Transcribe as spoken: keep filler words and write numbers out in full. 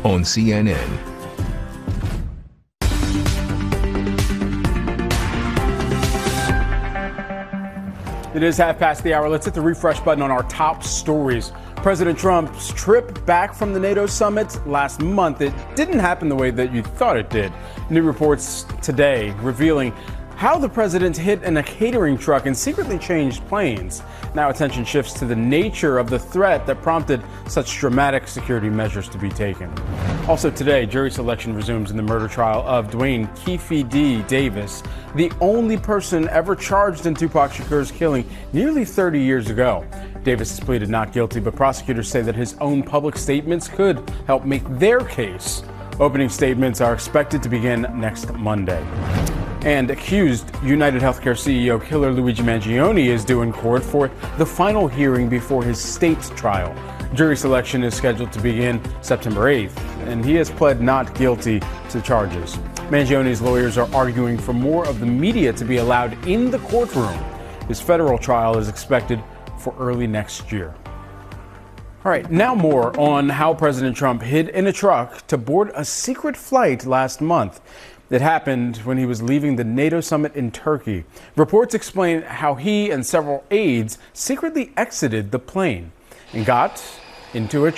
on C N N. It is half past the hour. Let's hit the refresh button on our top stories. President Trump's trip back from the NATO summit last month, it didn't happen the way that you thought it did. New reports today revealing how the president hid in a catering truck and secretly changed planes. Now attention shifts to the nature of the threat that prompted such dramatic security measures to be taken. Also today, jury selection resumes in the murder trial of Duane Keffe D. Davis, the only person ever charged in Tupac Shakur's killing nearly thirty years ago. Davis has pleaded not guilty, but prosecutors say that his own public statements could help make their case. Opening statements are expected to begin next Monday. And accused United Healthcare C E O killer Luigi Mangione is due in court for the final hearing before his state trial. Jury selection is scheduled to begin September eighth, and he has pled not guilty to charges. Mangione's lawyers are arguing for more of the media to be allowed in the courtroom. His federal trial is expected for early next year. All right, now more on how President Trump hid in a truck to board a secret flight last month. It happened when he was leaving the NATO summit in Turkey. Reports explain how he and several aides secretly exited the plane and got into a